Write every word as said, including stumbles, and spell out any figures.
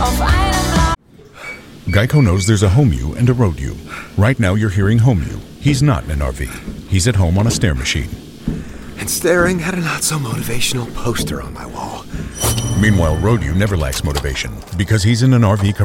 auf einem Blatt. Geico knows there's a home you and a road you. Right now you're hearing home you. He's not in an R V. He's at home on a stair machine. And staring at a not-so-motivational poster on my wall. Meanwhile, road you never lacks motivation because he's in an R V covered